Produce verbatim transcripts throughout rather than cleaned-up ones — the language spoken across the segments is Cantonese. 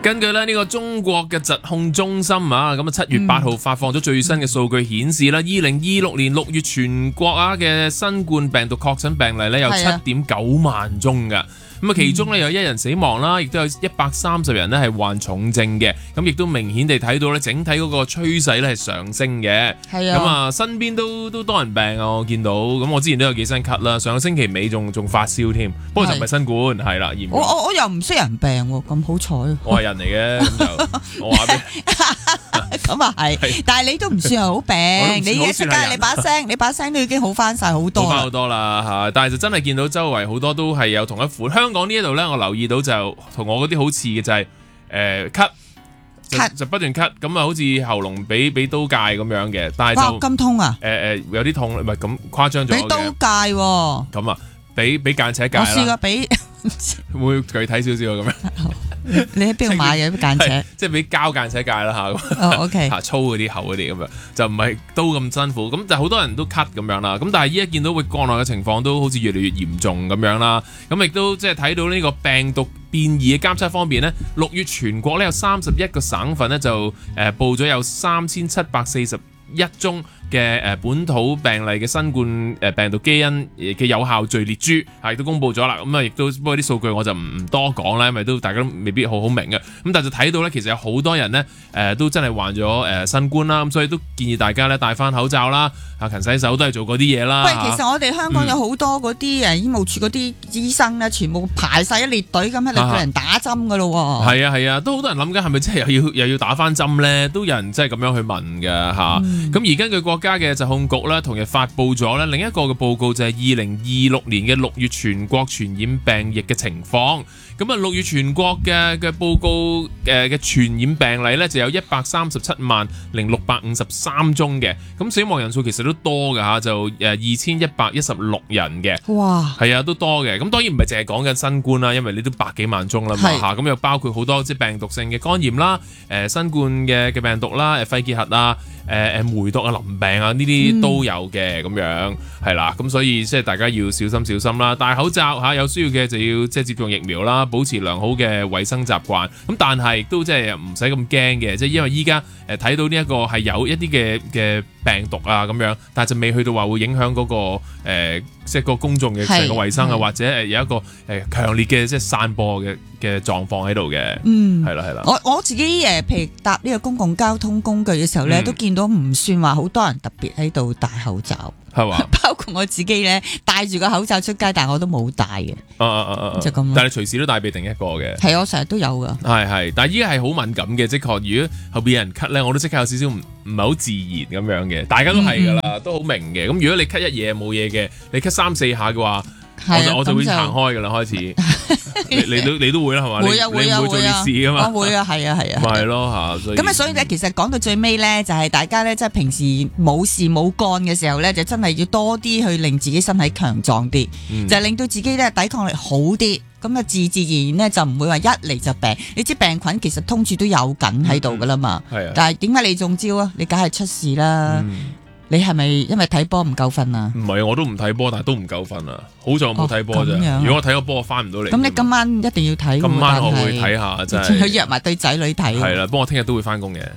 根據咧呢個中國嘅疾控中心啊，咁啊七月八號發放咗最新嘅數據顯示啦，二零二六年六月全國啊嘅新冠病毒確診病例咧有七點九萬宗㗎。咁啊，其中咧有一人死亡啦，亦都有一百三十人咧係患重症嘅，咁亦都明顯地睇到咧整體嗰個趨勢咧係上升嘅。 係啊， 咁啊身邊都都多人病啊，我見到。咁我之前都有幾聲咳啦，上個星期尾仲仲發燒添，不過就唔係新冠，係啦，嚴重。 我我我又唔識人病喎，咁好彩。 我係人嚟嘅，咁就我話俾你。 咁啊係，但係你都唔算係好病，你而家出街你把聲，你把聲都已經好翻晒好多。 好翻好多啦嚇，但係就真係見到周圍好多都係有同一款。香港呢一度咧，我留意到就同我嗰啲好似嘅就係誒咳，就就不斷咳，咁啊好似喉嚨俾俾刀戒咁樣嘅，但係就咁痛啊！ 誒誒有啲痛，唔係咁誇張咗嘅。 俾刀戒喎。 咁啊，俾俾間尺戒啦。 我試過俾。 會具體少少咁樣。 你喺邊度買嘅間尺？ 即係俾膠間尺戒啦嚇。 哦 OK。 嚇粗嗰啲厚嗰啲咁樣，就唔係刀咁辛苦。咁就好多人都咳咁樣啦。咁但係依家見到會國內嘅情況都好似越嚟越嚴重咁樣啦。咁亦都即係睇到呢個病毒變異嘅監測方面呢，六月全國咧有三十一個省份呢，就誒報咗有三千七百四十一宗嘅誒本土病例嘅新冠誒病毒基因嘅有效序列株，係亦都公佈咗啦。咁啊，亦都不過啲數據我就唔唔多講啦，因為都大家都未必好好明嘅。咁但係就睇到咧，其實有好多人咧誒都真係患咗誒新冠啦。咁所以都建議大家咧戴翻口罩啦，啊勤洗手都係做嗰啲嘢啦。 喂，其實我哋香港有好多嗰啲誒醫務處嗰啲醫生咧，全部排晒一列隊咁喺度叫人打針噶咯喎。 係啊係啊，都好多人諗緊係咪真係又要又要打翻針咧？都有人真係咁樣去問㗎嚇。咁、嗯、而根據國家嘅疾控局咧，同日發布咗咧另一個嘅報告，就係二零二六年嘅六月全國傳染病疫嘅情況。咁啊，六月全國嘅嘅報告誒嘅傳染病例咧就有一百三十七萬零六百五十三宗嘅，咁死亡人數其實都多㗎嚇，就誒二千一百一十六人嘅。 哇！ 係啊，都多嘅。咁當然唔係淨係講緊新冠啦，因為你都百幾萬宗啦嘛嚇，咁又包括好多即係病毒性嘅肝炎啦、誒新冠嘅嘅病毒啦、誒肺結核啊、誒誒梅毒啊、淋病啊呢啲都有嘅咁樣係啦。咁所以即係大家要小心小心啦，戴口罩嚇，有需要嘅就要即係接種疫苗啦。保持良好嘅衛生習慣，咁但係都即係唔使咁驚嘅，即係因為依家誒睇到呢一個係有一啲嘅嘅病毒啊咁樣，但係就未去到話會影響嗰個誒即係個公眾嘅成個衛生啊，或者誒有一個誒強烈嘅即係散播嘅嘅狀況喺度嘅。嗯，係啦係啦。 我我自己誒譬如搭呢個公共交通工具嘅時候咧，嗯、都見到唔算話好多人特別喺度戴口罩。 係嘛？ 包括我自己咧，戴住個口罩出街，但係我都冇戴嘅。 啊啊啊啊！就咁。但係你隨時都帶備定一個嘅。係，我成日都有噶。係係，但係依家係好敏感嘅，的確。如果後邊有人咳咧，我都即刻有少少唔唔係好自然咁樣嘅。大家都係噶啦，嗯、都好明嘅。咁如果你咳一夜冇嘢嘅，你咳三四下嘅話，我就我就會行開噶啦，開始。你你都你都會啦，係嘛？ 會啊會啊會啊！ 你唔會做啲事噶嘛？ 我會啊，係啊係啊。咪係咯嚇， 咁啊，所以咧，其實講到最尾咧，就係大家咧，即係平時冇事冇幹嘅時候咧，就真係要多啲去令自己身體強壯啲，嗯、就係令到自己咧抵抗力好啲。咁啊，自自然然咧就唔會話一嚟就病。你知病菌其實通處都有緊喺度噶啦嘛。係、嗯、啊。但係點解你中招啊？你梗係出事啦。嗯你係咪因為睇波唔夠瞓啊？唔係， 我都唔睇波，但係都唔夠瞓啊！好在我冇睇波啫。如果我睇個波，我翻唔到嚟。 咁你今晚一定要睇。 今晚我會睇下，真係。 佢約埋對仔女睇。 係啦，不過我聽日都會翻工嘅。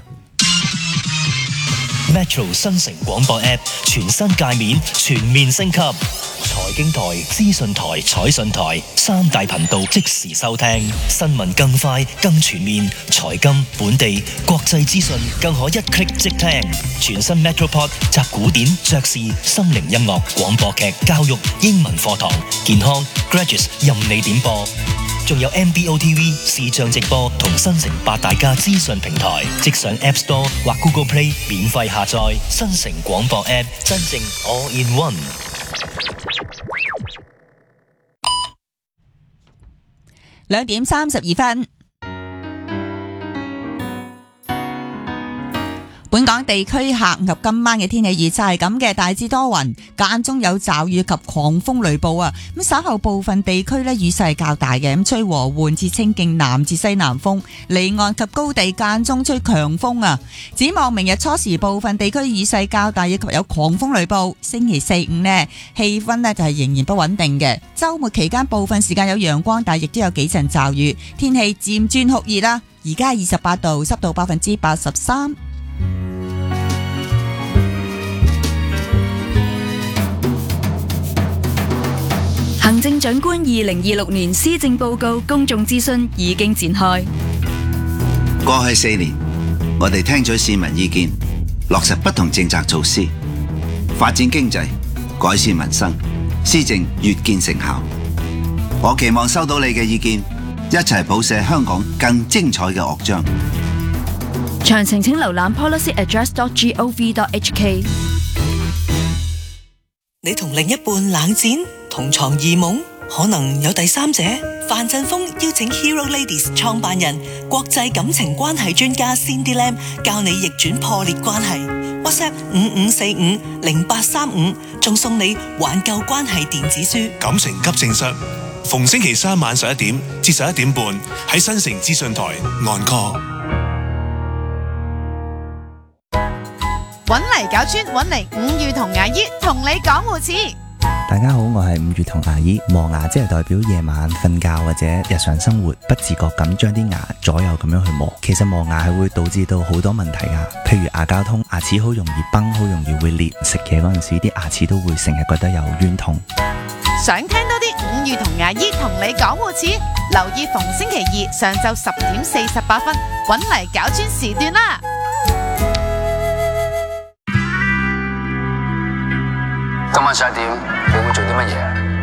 Metro 新城廣播 App 全新界面全面升級，財經台、資訊台、彩訊台三大頻道即時收聽，新聞更快更全面，財金、本地、國際資訊更可一 click 即聽。全新 Metropod 集古典、爵士、心靈音樂、廣播劇、教育、英文課堂、健康、Graduates 任你點播。仲有 M B O T V 視像直播同新城八大家資訊平台，即上 App Store 或 Google Play 免費下載新城廣播 App， 真正 All in One。 兩點三十二分。本港地區下午及今晚嘅天氣預測係咁嘅，大致多雲，間中有驟雨及狂風雷暴啊！咁稍後部分地區咧雨勢係較大嘅，咁吹和緩至清勁南至西南風，離岸及高地間中吹強風啊！展望明日初時部分地區雨勢較大，以及有狂風雷暴。星期四五呢氣溫呢就係仍然不穩定嘅，週末期間部分時間有陽光，但亦都有幾陣驟雨，天氣漸轉酷熱啦。 而家係二十八度，濕度百分之八十三。 行政長官二零二六年施政報告公眾諮詢已經展開。 過去四年，我哋聽取市民意見，落實不同政策措施，發展經濟，改善民生，施政越見成效。我期望收到你嘅意見，一齊譜寫香港更精彩嘅樂章。 詳情請瀏覽 policy address dot gov dot h k。 你同另一半冷戰，同床異夢，可能有第三者。范振鋒邀請 Hero Ladies 創辦人、國際感情關係專家 Cindy Lam 教你逆轉破裂關係。WhatsApp 五五四五零八三五，仲送你挽救關係電子書。 感情急症室，逢星期三晚十一點至十一點半喺新城資訊台 On Call。 搵嚟搞村，搵嚟五月同牙醫同你講護齒。 大家好，我係五月同牙醫。磨牙即係代表夜晚瞓覺或者日常生活不自覺咁將啲牙左右咁樣去磨。其實磨牙係會導致到好多問題噶，譬如牙膠痛，牙齒好容易崩，好容易會裂。食嘢嗰陣時啲牙齒都會成日覺得有冤痛。 想聽多啲五月同牙醫同你講護齒，留意逢星期二上晝十點四十八分，搵嚟搞村時段啦。 今晚十一點，你會做啲乜嘢？